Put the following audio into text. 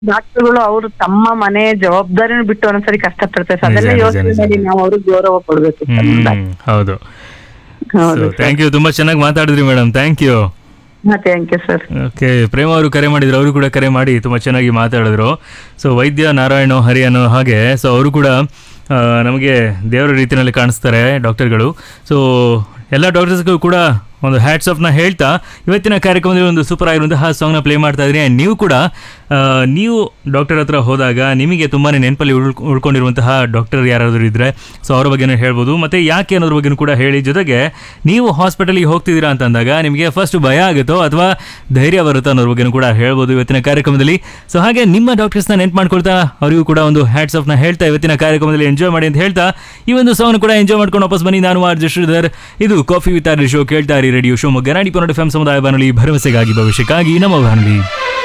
ಡಾಕ್ಟರ್ಗಳು ಅವರು ತಮ್ಮ ಮನೆ ಜವಾಬ್ದಾರಿನ ಬಿಟ್ಟು ಒಂದೊಂದ್ಸರಿ ಕಷ್ಟ ಪಡ್ತಾರೆ ಸರ್. ಅದೆಲ್ಲ ನಿಜ, ಯೋಚನೆ ನಿಜ, ಮಾಡಿ ನಿಜ. ನಾವು ಅವ್ರಿಗೆ ಗೌರವ ಕೊಡ್ಬೇಕು ಸರ್. ಹೌದು. ಹೌದು ಥ್ಯಾಂಕ್ ಯು, ತುಂಬಾ ಚೆನ್ನಾಗಿ ಮಾತಾಡಿದ್ರಿ madam, thank you. Thank you sir. Okay, ಪ್ರೇಮ ಅವರು ಕರೆ ಮಾಡಿದ್ರು, ಅವರು ಕೂಡ ಕರೆ ಮಾಡಿ ತುಂಬ ಚೆನ್ನಾಗಿ ಮಾತಾಡಿದ್ರು. ಸೊ ವೈದ್ಯ ನಾರಾಯಣ ಹರಿ ಅನ್ನೋ ಹಾಗೆ, ಸೊ ಅವರು ಕೂಡ ನಮಗೆ ದೇವರ ರೀತಿಯಲ್ಲಿ ಕಾಣಿಸ್ತಾರೆ ಡಾಕ್ಟರ್ಗಳು. ಸೊ ಎಲ್ಲ ಡಾಕ್ಟರ್ಸ್ಗೂ ಕೂಡ ಒಂದು ಹ್ಯಾಟ್ಸ್ ಆಫ್ನ ಹೇಳ್ತಾ ಇವತ್ತಿನ ಕಾರ್ಯಕ್ರಮದಲ್ಲಿ ಒಂದು ಸೂಪರ್ ಆಗಿರುವಂತಹ ಸಾಂಗ್ನ ಪ್ಲೇ ಮಾಡ್ತಾ ಇದ್ದೀನಿ. ಆ್ಯಂಡ್ ನೀವು ಕೂಡ ನೀವು ಡಾಕ್ಟರ್ ಹತ್ರ ಹೋದಾಗ ನಿಮಗೆ ತುಂಬಾ ನೆನಪಲ್ಲಿ ಉಳ್ಕೊಂಡಿರುವಂತಹ ಡಾಕ್ಟರ್ ಯಾರಾದರೂ ಇದ್ದರೆ ಸೊ ಅವ್ರ ಬಗ್ಗೆನೂ ಹೇಳ್ಬೋದು, ಮತ್ತು ಯಾಕೆ ಅನ್ನೋದ್ರ ಬಗ್ಗೆನೂ ಕೂಡ ಹೇಳಿ. ಜೊತೆಗೆ ನೀವು ಹಾಸ್ಪಿಟಲಿಗೆ ಹೋಗ್ತಿದ್ದೀರಾ ಅಂತಂದಾಗ ನಿಮಗೆ ಫಸ್ಟ್ ಭಯ ಆಗುತ್ತೋ ಅಥವಾ ಧೈರ್ಯ ಬರುತ್ತೋ ಅನ್ನೋದ್ರ ಬಗ್ಗೆನೂ ಕೂಡ ಹೇಳ್ಬೋದು ಇವತ್ತಿನ ಕಾರ್ಯಕ್ರಮದಲ್ಲಿ. ಸೊ ಹಾಗೆ ನಿಮ್ಮ ಡಾಕ್ಟರ್ಸ್ನ ನೆನ್ಪು ಮಾಡ್ಕೊಳ್ತಾ ಅವರಿಗೂ ಕೂಡ ಒಂದು ಹ್ಯಾಟ್ಸ್ ಆಫ್ನ ಹೇಳ್ತಾ ಇವತ್ತಿನ ಕಾರ್ಯಕ್ರಮದಲ್ಲಿ ಎಂಜಾಯ್ ಮಾಡಿ ಅಂತ ಹೇಳ್ತಾ ಈ ಒಂದು ಸಾಂಗ್ ಕೂಡ ಎಂಜಾಯ್ ಮಾಡ್ಕೊಂಡು ವಾಪಸ್ ಬನ್ನಿ. ನಾನು ಆರ್ ಜೆ ಶ್ರೀಧರ್, ಇದು ಕಾಫಿ ವಿತ್ ಆರ್ ಶೋ. ಕೇಳ್ತಾ ಇರಿ ರೇಡಿಯೋ ಶಿವಮೊಗ್ಗ 90.8 FM ಸಮುದಾಯ ಬಾನುಲಿ, ಭರವಸೆಗಾಗಿ ಭವಿಷ್ಯಕ್ಕಾಗಿ ನಮ್ಮ ಬಾನುಲಿ.